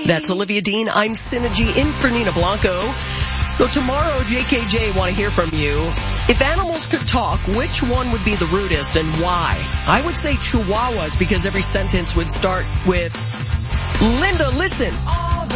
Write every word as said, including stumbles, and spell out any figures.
That's Olivia Dean. I'm Synergy in for Nina Blanco. So tomorrow, J K J, want to hear from you. If animals could talk, which one would be the rudest and why? I would say chihuahuas because every sentence would start with, Linda, listen.